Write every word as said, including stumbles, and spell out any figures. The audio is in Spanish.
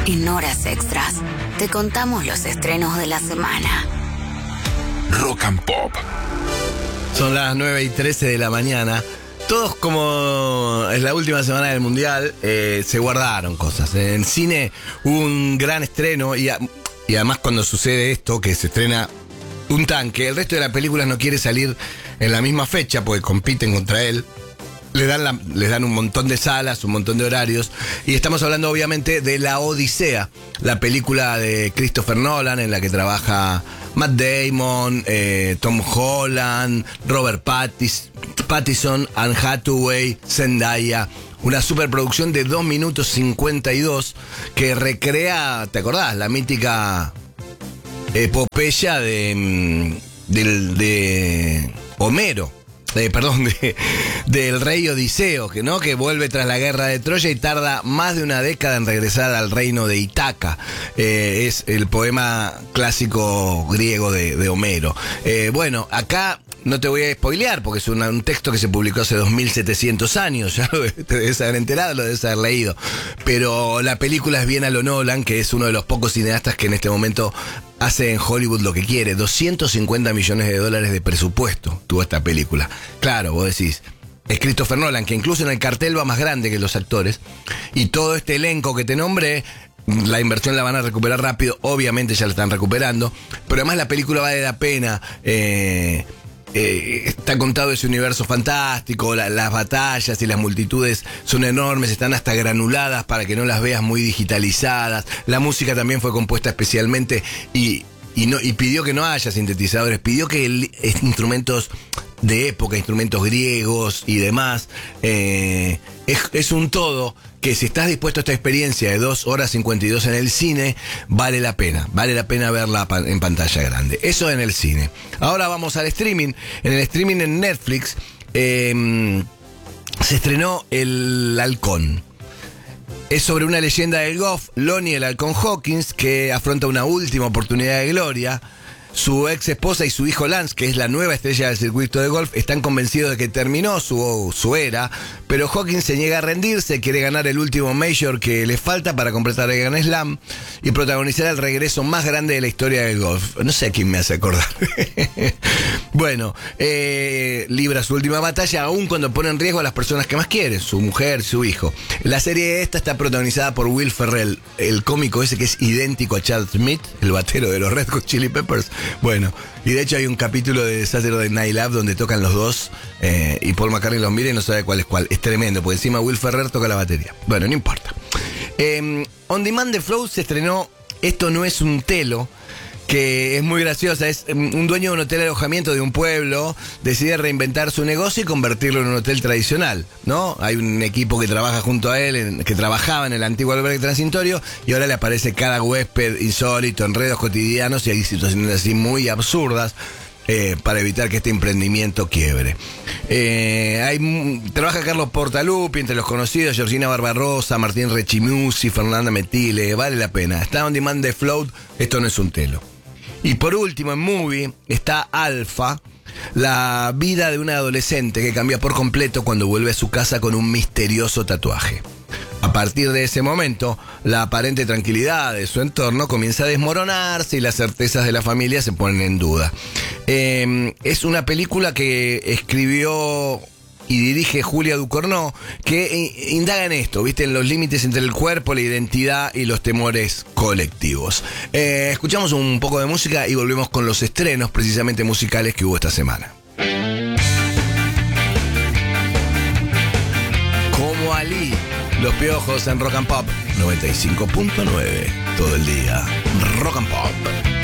En Horas Extras te contamos los estrenos de la semana. Rock and Pop. Son las nueve y trece de la mañana. Todos, como es la última semana del Mundial, eh, se guardaron cosas. En cine hubo un gran estreno y, a, y además cuando sucede esto, que se estrena un tanque, el resto de las películas no quiere salir en la misma fecha porque compiten contra él. Les dan, la, les dan un montón de salas, un montón de horarios. Y estamos hablando obviamente de La Odisea, la película de Christopher Nolan en la que trabaja Matt Damon, eh, Tom Holland, Robert Pattis, Pattinson, Anne Hathaway, Zendaya. Una superproducción de dos minutos cincuenta y dos que recrea, ¿te acordás? La mítica epopeya de, de, de Homero. Eh, perdón, de, del rey Odiseo, que no que vuelve tras la guerra de Troya y tarda más de una década en regresar al reino de Ítaca. Eh, es el poema clásico griego de, de Homero. Eh, bueno, acá no te voy a spoilear porque es una, un texto que se publicó hace dos mil setecientos años, ya lo, te debes haber enterado, lo debes haber leído. Pero la película es bien a lo Nolan, que es uno de los pocos cineastas que en este momento hace en Hollywood lo que quiere. doscientos cincuenta millones de dólares de presupuesto tuvo esta película. Claro, vos decís, es Christopher Nolan, que incluso en el cartel va más grande que los actores. Y todo este elenco que te nombré, la inversión la van a recuperar rápido. Obviamente ya la están recuperando. Pero además la película vale la pena. Eh... Eh, está contado ese universo fantástico, la, las batallas y las multitudes son enormes, están hasta granuladas para que no las veas muy digitalizadas. La música también fue compuesta especialmente y, y, no, y pidió que no haya sintetizadores, pidió que el, instrumentos de época, instrumentos griegos y demás. Eh, es, es un todo que si estás dispuesto a esta experiencia de dos horas cincuenta y dos en el cine, vale la pena, vale la pena verla en pantalla grande. Eso en el cine. Ahora vamos al streaming. En el streaming en Netflix eh, se estrenó El Halcón. Es sobre una leyenda del golf, Lonnie el Halcón Hawkins, que afronta una última oportunidad de gloria. Su ex esposa y su hijo Lance, que es la nueva estrella del circuito de golf, están convencidos de que terminó su, su era, pero Hawkins se niega a rendirse, quiere ganar el último major que le falta para completar el Grand Slam y protagonizar el regreso más grande de la historia del golf. No sé a quién me hace acordar. Bueno, eh, libra su última batalla, aún cuando pone en riesgo a las personas que más quiere, su mujer, su hijo. La serie esta está protagonizada por Will Ferrell, el cómico ese que es idéntico a Chad Smith, el batero de los Red Hot Chili Peppers. Bueno, y de hecho hay un capítulo de Saturday Night Live donde tocan los dos eh, y Paul McCartney los mira y no sabe cuál es cuál. Es tremendo, porque encima Will Ferrell toca la batería. Bueno, no importa. Eh, On Demand de Flow se estrenó Esto no es un telo, que es muy graciosa. Es un dueño de un hotel de alojamiento de un pueblo, decide reinventar su negocio y convertirlo en un hotel tradicional, ¿no? Hay un equipo que trabaja junto a él, en, que trabajaba en el antiguo albergue transitorio, y ahora le aparece cada huésped insólito, enredos cotidianos, y hay situaciones así muy absurdas eh, para evitar que este emprendimiento quiebre. Eh, hay, trabaja Carlos Portalupi, entre los conocidos, Georgina Barbarossa, Martín Rechimusi, Fernanda Metile. Vale la pena. Está On Demand de Float, Esto no es un telo. Y por último, en Movie, está Alpha, la vida de una adolescente que cambia por completo cuando vuelve a su casa con un misterioso tatuaje. A partir de ese momento, la aparente tranquilidad de su entorno comienza a desmoronarse y las certezas de la familia se ponen en duda. Eh, es una película que escribió y dirige Julia Ducournau, que indaga en esto, ¿viste? En los límites entre el cuerpo, la identidad y los temores colectivos. Eh, escuchamos un poco de música y volvemos con los estrenos precisamente musicales que hubo esta semana. Como Ali, Los Piojos en Rock and Pop noventa y cinco punto nueve, todo el día. Rock and Pop.